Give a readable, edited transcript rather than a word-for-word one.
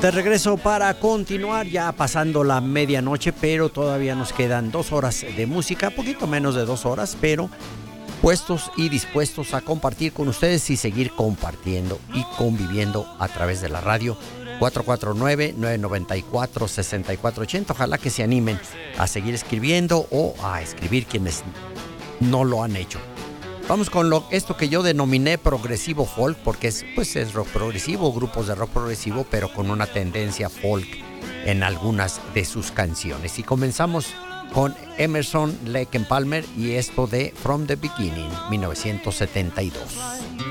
De regreso para continuar, ya pasando la medianoche, pero todavía nos quedan 2 horas de música, poquito menos de 2 horas, pero puestos y dispuestos a compartir con ustedes y seguir compartiendo y conviviendo a través de la radio. 449-994-6480. Ojalá que se animen a seguir escribiendo o a escribir quienes no lo han hecho. Vamos con esto que yo denominé progresivo folk, porque es rock progresivo, grupos de rock progresivo, pero con una tendencia folk en algunas de sus canciones. Y comenzamos con Emerson, Lake and Palmer y esto de From the Beginning, 1972.